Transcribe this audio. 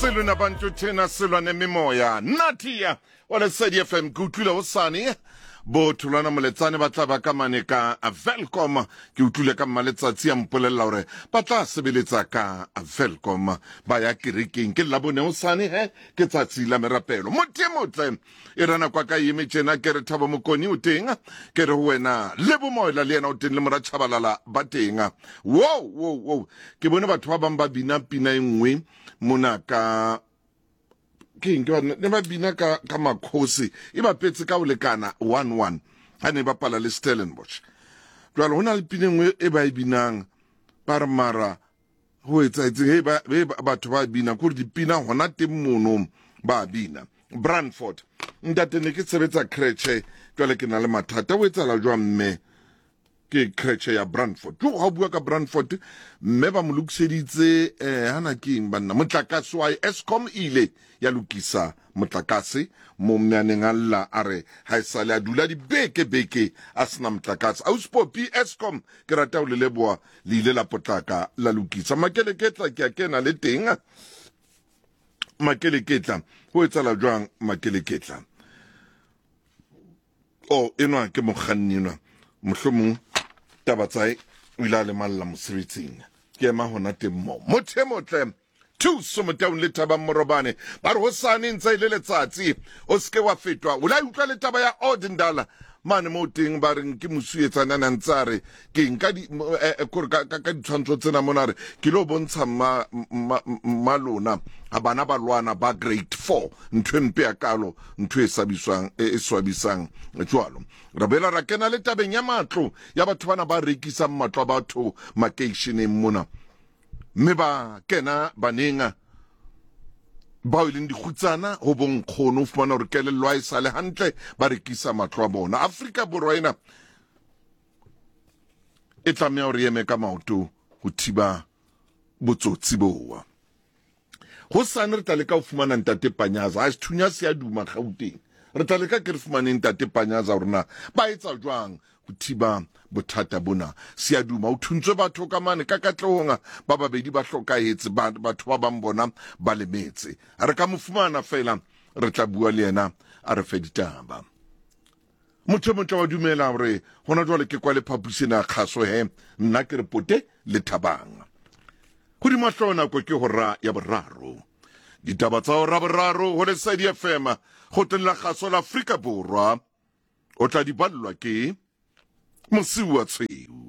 Seluna bantu tena selwane mimoya natia wala Sedi FM kutlula osani bo tulana moletsane ba tla ba ka maneka a Velcom ke utlule ka maletsatsi ya mpolella hore ba tla sebeletsa ka a Velcom ba ya kerekeng ke labone osane ke tsatsi la merapelo motle e rana kwa ka yime tjena ke re Thabo Mokoni o teng ke re wena le bomoela le yena o teng le mora Tshabalala ba teng wow ke bone batho ba bang ba bina pina engwe mona ka king ne ba bina ka makhosi e ba petse ka o lekana 1-1 ha ne ba pala le Stellenbosch jwale hona le pina engwe e ba e binang par mara ho etsa etseng batho ba bina ko di pina hona teng mono ba bina Brandford ntate ne ke sebetsa creche jwale ke na le mathata o etsa la jwa mme ke creche ya Brandford jo ha bua ka Brandford mme ba mo lokiseditse hana king banna motlakase wa Eskom ile ya lokisa motlakase mo mmeaneng alla are ha isale a dula di beke a sena motlakase a uspopi Eskom ke rata o le leboa le ile la potlaka la lokisa makeleketla ke a kena le teng makeleketla ho etsa la jwang makeleketla enwa ke mokganni enwa mohlomong tabatsai o ile a le malla mosebetsing ke ema hona teng mo motle thuso motaung le Thaba Morobane ba re hosane ntse ile letsatsi o ske wa fetwa o la utlwa le taba ya Odindala mane mo teng ba reng ke mosuetsana na ntsare ke nka di ka ditshwantsho tsena monare ke lo bontsha malona a bana ba lwana ba grade 4 ntwe mpe ya kalo ntwe e swabisang jwalo ra bela ra kena le tabeng ya matlo ya batho bana ba rekisa matlo a batho makeisheneng mona mme ba kena banenga ba ile di khutsana ho bonkgono fumana hore kelello a isale hantle ba rekisa matlo a bona Afrika Borwa ena e tlameha hore eme ka maoto ho thiba botsotsi boa ho sana re tla le ka ho fumana ntate Panyaza a sethunya se ya duma Gauteng re tla le ka ke re fumaneng ntate Panyaza rona ba etsa jwang ho thiba bothata bona se ya duma o thuntswe batho ka mane ka katlehonga ba babedi ba hlokahetse batho ba bang bona ba lemetse re ka mo fumana fela re tla bua le yena a re fe ditaba motho wa dumela hore hona jwale ke kwa le phapusina khaso nna ke re pote le Thabang go di mahlona ko ke hora ya boraro ditaba tsa hora boraro ho le Sedi FM go tella khaso la Afrika Borwa o tla di ballwa ke Mosiu wa Tshweu.